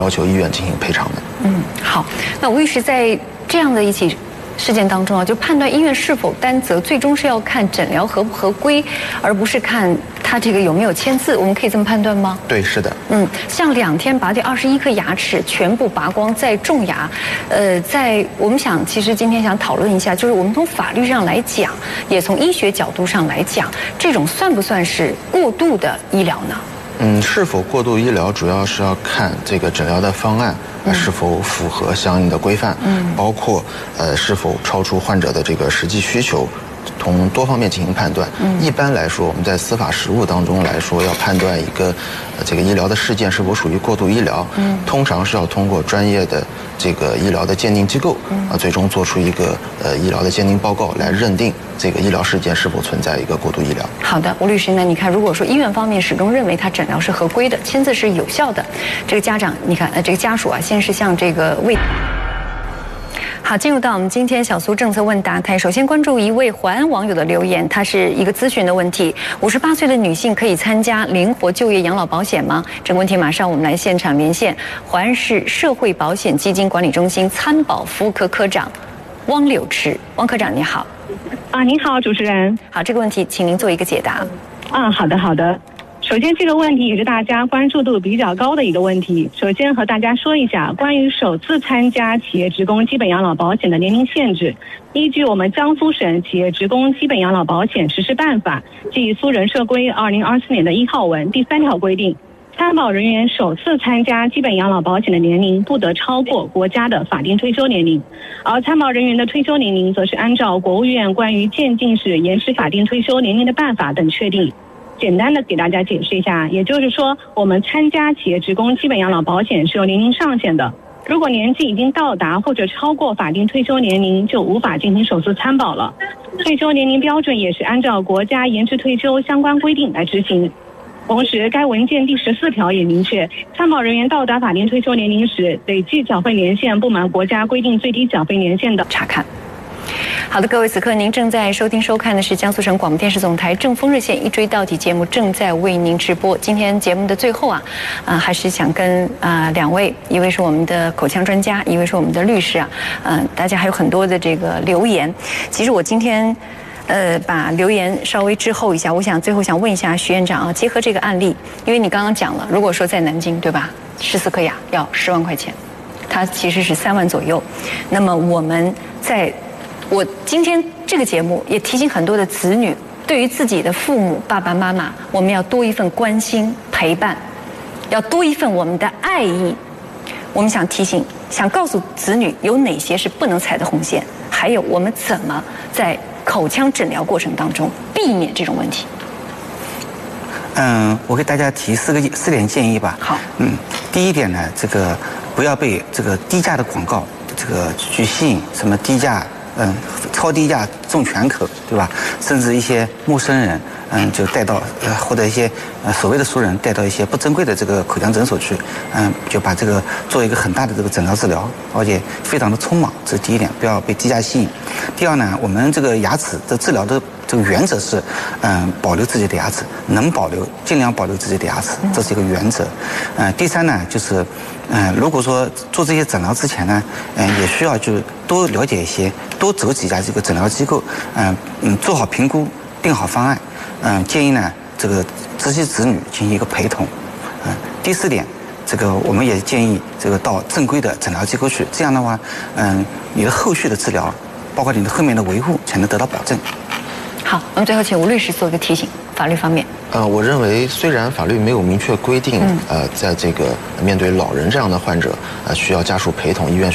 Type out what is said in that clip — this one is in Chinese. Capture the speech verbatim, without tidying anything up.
要求医院进行赔偿的。 嗯，好，那吴律师在这样的一起事件当中啊，就判断医院是否担责，最终是要看诊疗合不合规，而不是看他这个有没有签字。我们可以这么判断吗？ 对，是的。 嗯，像两天拔掉二十一颗牙齿，全部拔光再种牙，呃，在我们想，其实今天想讨论一下，就是我们从法律上来讲，也从医学角度上来讲，这种算不算是过度的医疗呢？ 嗯，是否过度医疗，主要是要看这个诊疗的方案。呃、是否符合相应的规范？嗯，包括呃是否超出患者的这个实际需求，从多方面进行判断。嗯，一般来说，我们在司法实务当中来说，要判断一个呃这个医疗的事件是否属于过度医疗，嗯，通常是要通过专业的这个医疗的鉴定机构，啊、呃，最终做出一个呃医疗的鉴定报告来认定这个医疗事件是否存在一个过度医疗。 好的，吴律师呢？你看，如果说医院方面始终认为他诊疗是合规的，签字是有效的，这个家长，你看，呃，这个家属啊，先是向这个卫。好，进入到我们今天小苏政策问答台，首先关注一位淮安网友的留言，他是一个咨询的问题：五十八岁的女性可以参加灵活就业养老保险吗？这个问题马上我们来现场连线淮安市社会保险基金管理中心参保服务科科长汪柳池。汪科长你好。 啊，您好，主持人。 好，这个问题请您做一个解答。 啊，好的，好的。首先，这个问题也是大家关注度比较高的一个问题。首先和大家说一下关于首次参加企业职工基本养老保险的年龄限制。依据我们江苏省企业职工基本养老保险实施办法暨苏人社规二零二四年的一号文第三条规定，参保人员首次参加基本养老保险的年龄不得超过国家的法定退休年龄，而参保人员的退休年龄则是按照国务院关于渐进式延迟法定退休年龄的办法等确定。简单的给大家解释一下，也就是说，我们参加企业职工基本养老保险是有年龄上限的，如果年纪已经到达或者超过法定退休年龄，就无法进行首次参保了。退休年龄标准也是按照国家延迟退休相关规定来执行。同时，该文件第十四条也明确，参保人员到达法定退休年龄时，累计缴费年限不满国家规定最低缴费年限的查看。好的，各位，此刻您正在收听收看的是江苏省广播电视总台正风热线一追到底节目，正在为您直播。今天节目的最后啊，啊、呃，还是想跟啊、呃、两位，一位是我们的口腔专家，一位是我们的律师啊，嗯、呃，大家还有很多的这个留言。其实我今天。呃，把留言稍微滞后一下，我想最后想问一下徐院长啊，结合这个案例，因为你刚刚讲了，如果说在南京，对吧，十四颗牙要十万块钱，它其实是三万左右。那么我们在，我今天这个节目也提醒很多的子女，对于自己的父母爸爸妈妈，我们要多一份关心陪伴，要多一份我们的爱意。我们想提醒，想告诉子女有哪些是不能踩的红线，还有我们怎么在口腔诊疗过程当中避免这种问题。 嗯，我给大家提四个四点建议吧。 好。 嗯，第一点呢，这个不要被这个低价的广告这个去吸引，什么低价，嗯，超低价中全口，对吧？甚至一些陌生人，嗯，就带到呃或者一些呃所谓的熟人带到一些不正规的这个口腔诊所去，嗯，就把这个做一个很大的这个诊疗治疗，而且非常的匆忙，这是第一点，不要被低价吸引。第二呢，我们这个牙齿的治疗的这个原则是，嗯，保留自己的牙齿，能保留尽量保留自己的牙齿，这是一个原则。嗯，第三呢，就是，嗯，如果说做这些诊疗之前呢，嗯，也需要就多了解一些，多走几家这个诊疗机构，嗯嗯，做好评估，定好方案。嗯，建议呢，这个这些子女进行一个陪同。嗯，第四点，这个我们也建议这个到正规的诊疗机构去，这样的话，嗯，你的后续的治疗，包括你的后面的维护才能得到保证。 好，我们最后请吴律师做一个提醒，法律方面。 呃，我认为虽然法律没有明确规定，呃，在这个面对老人这样的患者，呃，需要家属陪同医院。